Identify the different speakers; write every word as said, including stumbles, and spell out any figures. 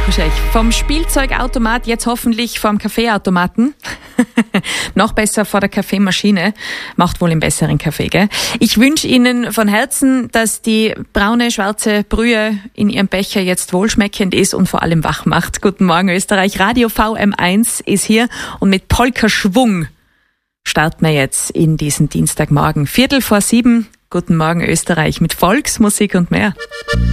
Speaker 1: Kuschech. Vom Spielzeugautomat jetzt hoffentlich vom Kaffeeautomaten. Noch besser vor der Kaffeemaschine. Macht wohl einen besseren Kaffee, gell? Ich wünsche Ihnen von Herzen, dass die braune, schwarze Brühe in Ihrem Becher jetzt wohlschmeckend ist und vor allem wach macht. Guten Morgen Österreich. Radio V M eins ist hier und mit Polka-Schwung starten wir jetzt in diesen Dienstagmorgen. Viertel vor sieben. Guten Morgen Österreich mit Volksmusik und mehr.